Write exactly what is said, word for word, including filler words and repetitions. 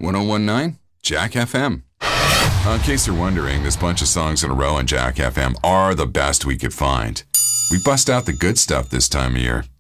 ten nineteen, Jack F M. Uh, in case you're wondering, this bunch of songs in a row on Jack F M are the best we could find. We bust out the good stuff this time of year.